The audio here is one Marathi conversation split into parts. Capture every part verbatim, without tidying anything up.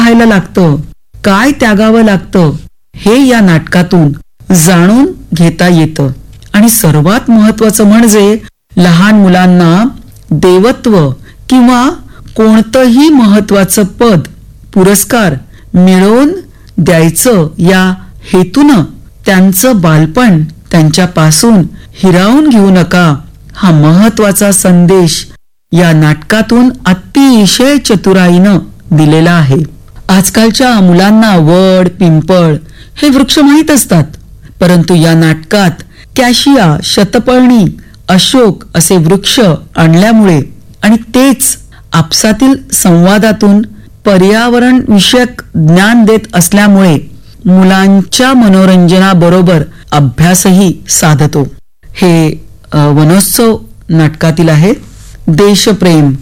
व्हायला लागतं, काय त्यागावं लागतं हे या नाटकातून जाणून घेता येतं. आणि सर्वात महत्वाचं म्हणजे लहान मुलांना देवत्व किंवा कोणतंही महत्वाचं पद, पुरस्कार मिळवून द्यायचं या हेतूनं त्यांचं बालपण त्यांच्यापासून हिरावून घेऊ नका हा महत्वाचा संदेश या नाटकातून अतिशय चतुराईनं दिलेला आहे. आजकालच्या मुलांना वड, पिंपळ हे वृक्ष माहीत असतात, परंतु या नाटकात कॅशिया, शतपर्णी, अशोक असे वृक्ष आणल्यामुळे आणि तेच आपसातील संवादातून पर्यावरण विषयक ज्ञान देत असल्यामुळे मुलांच्या मनोरंजनाबरोबर अभ्यासही साधतो. हे वनोत्सव नाटकातील आहे. देशप्रेम,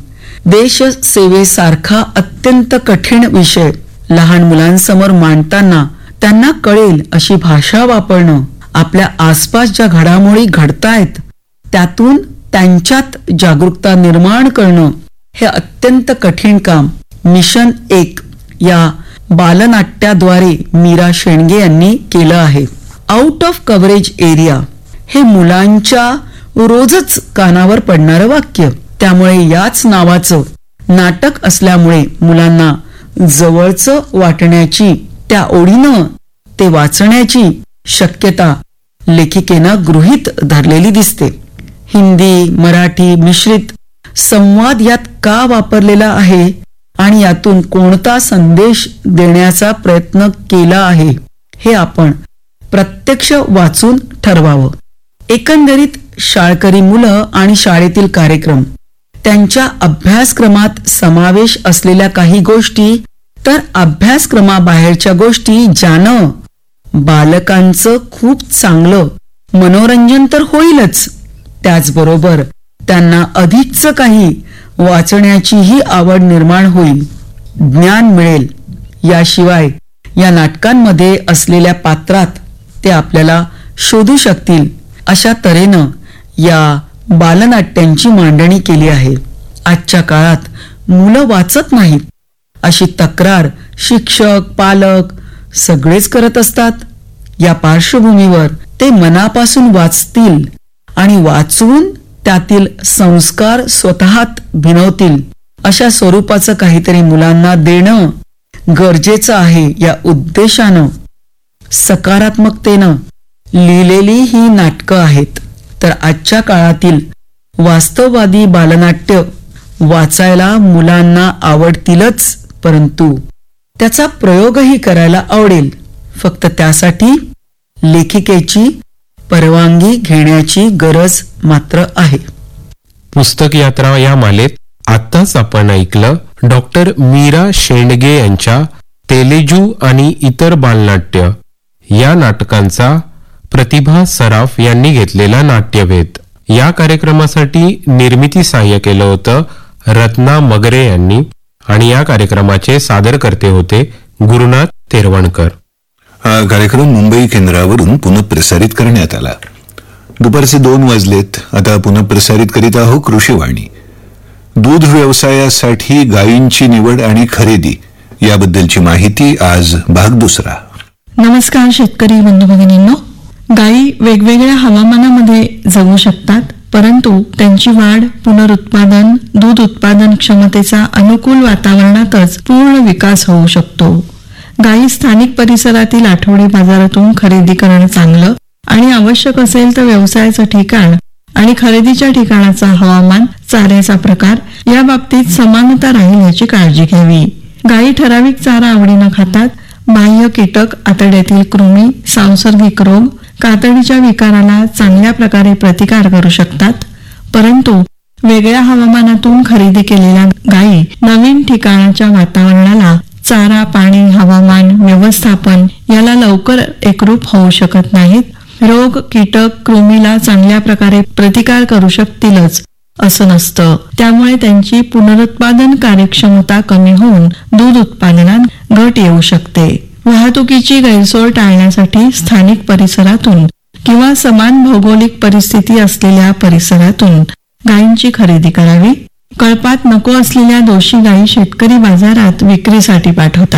देशसेवेसारखा अत्यंत कठीण विषय लहान मुलांसमोर मांडताना त्यांना कळेल अशी भाषा वापरणं, आपल्या आसपास ज्या घडामोडी घडतायत त्यातून त्यांच्यात जागरूकता निर्माण करणं हे अत्यंत कठीण काम मिशन एक या बालनाट्याद्वारे मीरा शेंडगे यांनी केलं आहे. आउट ऑफ कव्हरेज एरिया हे मुलांच्या रोजच कानावर पडणारं वाक्य, त्यामुळे याच नावाचं नाटक असल्यामुळे मुलांना जवळचं वाटण्याची, त्या ओढीनं ते वाचण्याची शक्यता लेखिकेनं गृहीत धरलेली दिसते. हिंदी मराठी मिश्रित संवाद यात का वापरलेला आहे आणि यातून कोणता संदेश देण्याचा प्रयत्न केला आहे हे आपण प्रत्यक्ष वाचून ठरवावं. एकंदरीत शाळकरी मुलं आणि शाळेतील कार्यक्रम, त्यांच्या अभ्यासक्रमात समावेश असलेल्या काही गोष्टी तर अभ्यासक्रमाबाहेरच्या गोष्टी ज्यानं बालकांचं खूप चांगलं मनोरंजन तर होईलच, त्याचबरोबर त्यांना अधिकच काही वाचण्याचीही आवड निर्माण होईल, ज्ञान मिळेल. याशिवाय या नाटकांमध्ये असलेल्या पात्रात ते आपल्याला शोधू शकतील अशा तऱ्हेनं या बालनाट्यांची मांडणी केली आहे. आजच्या काळात मुलं वाचत नाहीत अशी तक्रार शिक्षक, पालक सगळेच करत असतात. या पार्श्वभूमीवर ते मनापासून वाचतील आणि वाचून त्यातील संस्कार स्वतःत भिनवतील अशा स्वरूपाचं काहीतरी मुलांना देणं गरजेचं आहे. या उद्देशानं सकारात्मकतेनं लिहिलेली ही नाटकं आहेत. तर आजच्या काळातील वास्तववादी बालनाट्य वाचायला मुलांना आवडतीलच, परंतु त्याचा प्रयोगही करायला आवडेल. फक्त त्यासाठी लेखिकेची परवानगी घेण्याची गरज मात्र आहे. पुस्तक यात्रा या मालेत आताच आपण ऐकलं डॉक्टर मीरा शेंडगे यांच्या तेलेजू आणि इतर बालनाट्य या नाटकांचा प्रतिभा सराफ यांनी घेतलेला नाट्यभेद. या कार्यक्रमासाठी निर्मिती सहाय्य केलं होतं रत्ना मगरे यांनी आणि या कार्यक्रमाचे सादरकर्ते होते गुरुनाथ तेरवणकर. हा कार्यक्रम मुंबई केंद्रावरून पुनःप्रसारित करण्यात आला. दुपारचे दोन वाजलेत. आता पुनःप्रसारित करीत आहोत कृषीवाणी. दूध व्यवसायासाठी गायींची निवड आणि खरेदी याबद्दलची माहिती. आज भाग दुसरा. नमस्कार शेतकरी बंधू भगिनींनो. गायी वेगवेगळ्या हवामानामध्ये जगू शकतात, परंतु त्यांची वाढ, पुनरुत्पादन, दूध उत्पादन क्षमतेचा अनुकूल वातावरणातच पूर्ण विकास होऊ शकतो. गायी स्थानिक परिसरातील आठवडे बाजारातून खरेदी करणं चांगलं आणि आवश्यक असेल तर व्यवसायाचं ठिकाण आणि खरेदीच्या ठिकाणाचा हवामान, चाऱ्याचा प्रकार या बाबतीत समानता राहील याची काळजी घ्यावी. गायी ठराविक चारा आवडीनं खातात. बाह्य कीटक, आतड्यातील कृमी, सांसर्गिक रोग, कातडीच्या विकाराला चांगल्या प्रकारे प्रतिकार करू शकतात. परंतु वेगळ्या हवामानातून खरेदी केलेल्या गायी नवीन ठिकाणाच्या वातावरणाला, चारा, पाणी, हवामान व्यवस्थापन याला लवकर एकरूप होऊ शकत नाहीत. रोग, कीटक, कृमीला चांगल्या प्रकारे प्रतिकार करू शकतीलच असं नसतं. त्यामुळे त्यांची पुनरुत्पादन कार्यक्षमता कमी होऊन दूध उत्पादनात घट येऊ शकते. वाहतुकीची गैरसोय टाळण्यासाठी स्थानिक परिसरातून किंवा समान भौगोलिक परिस्थिती असलेल्या परिसरातून गायींची खरेदी करावी. कळपात नको असलेल्या दोषी गायी शेतकरी बाजारात विक्रीसाठी पाठवतात.